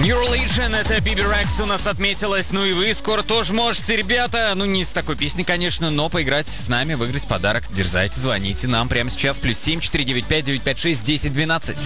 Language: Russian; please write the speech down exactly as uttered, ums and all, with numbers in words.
New Religion, это Биби Рекс у нас отметилась. Ну и вы скоро тоже можете, ребята. Ну не с такой песней, конечно, но поиграть с нами, выиграть подарок. Дерзайте, звоните нам прямо сейчас. Плюс семь четыре девять пять девять пять шесть десять двенадцать.